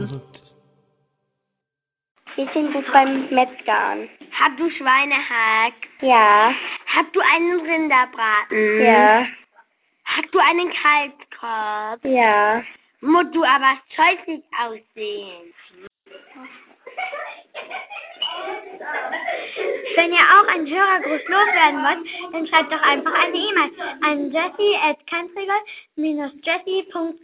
Wir sind gut beim Metzgern. Hast du Schweinehack? Ja. Hast du einen Rinderbraten? Ja. Hast du einen Kalbskopf? Ja. Musst du aber scheußlich aussehen. Wenn ihr auch einen Hörergruß loswerden wollt, dann schreibt doch einfach eine E-Mail an jessie@kanzregal-jessie.com.